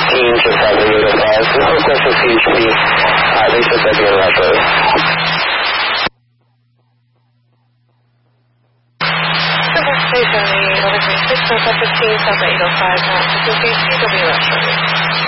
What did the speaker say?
to 7805. So request for CHP. They said that you're right. Station 1136, South 15, South 805, Mount Suzuki, CW Rush.